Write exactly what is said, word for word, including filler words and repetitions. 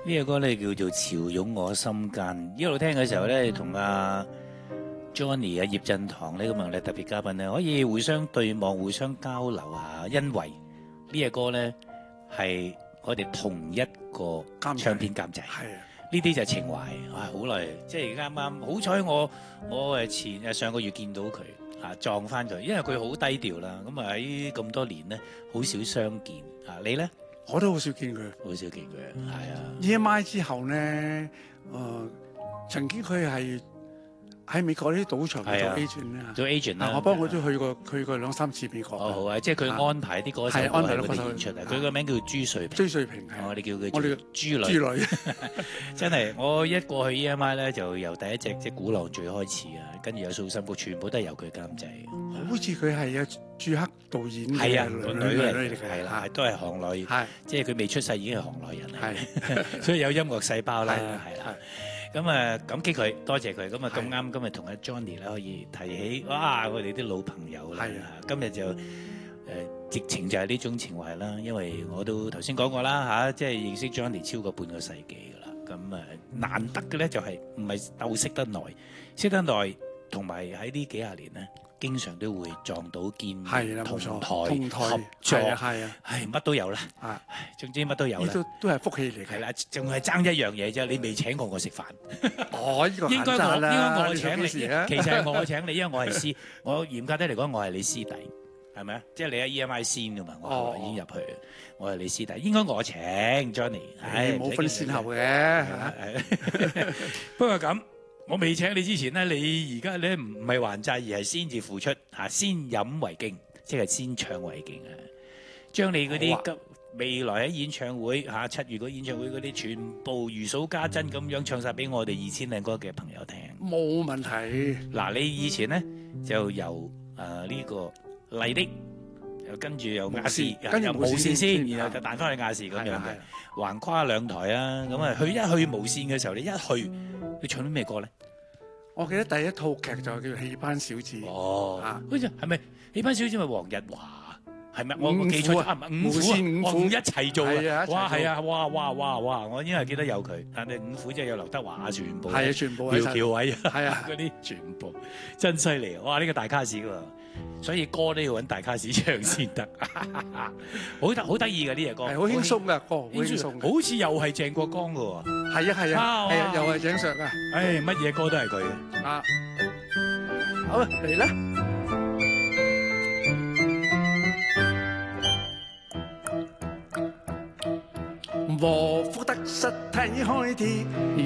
呢個歌咧叫做《潮湧我心間》，一路聽嘅時候咧，同阿 Johnny 啊葉振棠呢個我哋特別嘉賓咧，可以互相對望、互相交流下，因為呢個歌咧係我哋同一個唱片監製。 係啊， 呢啲就係情懷啊！好耐，即係啱啱好彩我我誒前誒上個月見到佢啊，撞翻佢，因為佢好低調啦。咁啊喺咁多年咧，好少相見啊。你咧？ 我都好少見佢， 好少見佢，係啊。 E M I 之後咧，誒、呃、曾經佢係喺美國啲賭場做 agent 咧， 做 agent 啦。 我幫佢都去過去過兩三次美國。 哦好啊，即係佢安排啲歌手喺嗰度演出啊。佢個名叫朱瑞平。 朱瑞平係， 我哋叫佢我哋朱女。 朱女真係，我一過去 E M I 咧，就由第一隻即係鼓浪嶼開始啊，跟住有數心曲，全部都係由佢監製。 好似佢係啊朱克導演嘅係啊， 女女嚟嚟嘅， 係啦，都係行內， 係即係佢未出世已經係行內人係， 所以有音樂細胞啦， 係啦。咁啊，感激佢，多謝佢。咁啊，咁啱今日同阿 Johnny 咧可以提起，哇！我哋啲老朋友啦，今日就誒直情就係呢種情懷啦。因為我都頭先講過啦嚇，即係認識 Johnny 超過半個世紀噶啦。咁啊，難得嘅咧就係唔係鬥識得耐，識得耐，同埋喺呢幾廿年咧，經常都會撞到見面，同台合作， 係啊， 係乜都有啦。啊，總之乜都有啦。 都都係福氣嚟嘅。 係啦，仲係爭一樣嘢啫，你未請過我食飯。 哦，呢個應該我應該我請你， 其實係我請你，因為我係師，我嚴格啲嚟講，我係你師弟，係咪啊？即係你喺 E M I 先㗎嘛，我後來已經入去，我係你師弟，應該我請 Johnny。唉， 冇分先後嘅。 不過咁。我未請你之前咧，你而家咧唔係還債，而係先至付出嚇，先飲為敬，即係先唱為敬啊！將你嗰啲急未來喺演唱會嚇七月嗰演唱會嗰啲，全部如數家珍咁樣唱晒俾我哋二千靚歌嘅朋友聽。 冇問題。嗱， 你以前咧就由誒呢個麗的，又跟住又亞視，跟住無線先，然後就彈翻去亞視咁樣嘅，橫跨兩台啊！咁啊，去一去無線嘅時候，你一去。你唱啲咩歌咧？ 我記得第一套劇就叫《戲班小子》。 哦，啊，好似係咪《戲班小子》咪黃日華？係咪？我我記錯啊，五虎啊，五虎一齊做啊！哇，係啊，哇哇哇哇！我應該係記得有佢，但係五虎即係有劉德華，全部係啊，全部苗僑偉啊， 係啊， 嗰啲全部真犀利！哇，呢個大卡士㗎，所以歌都要揾大卡士唱先得，好得好得意嘅呢隻歌， 係好輕鬆嘅歌，好輕鬆， 好似又係鄭國江㗎喎。 係啊係啊，係啊，又係井上啊！ 唉，乜嘢歌都係佢嘅。 啊，好嚟啦！和福德實體開貼。